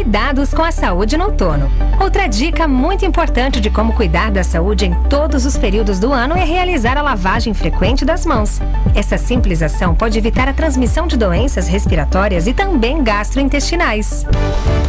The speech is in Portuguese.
cuidados com a saúde no outono. Outra dica muito importante de como cuidar da saúde em todos os períodos do ano é realizar a lavagem frequente das mãos. Essa simples ação pode evitar a transmissão de doenças respiratórias e também gastrointestinais.